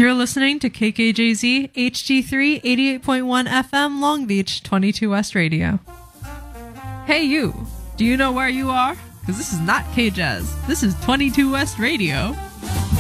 You're listening to KKJZ HD3 88.1 FM Long Beach 22 West Radio. Hey you, do you know where you are? Because this is not KJazz. This is 22 West Radio.